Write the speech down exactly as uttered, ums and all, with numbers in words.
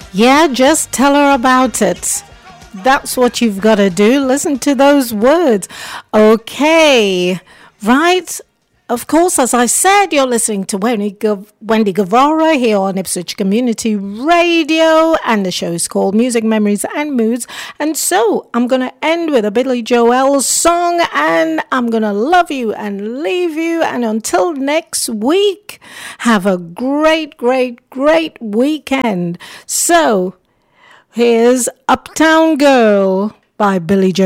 Yeah, just tell her about it. That's what you've got to do. Listen to those words. Okay, right. Of course, as I said, you're listening to Wendy, Gav- Wendy Guevara here on Ipswich Community Radio, and the show is called Music, Memories and Moods. And so I'm going to end with a Billy Joel song, and I'm going to love you and leave you. And until next week, have a great, great, great weekend. So here's Uptown Girl by Billy Joel.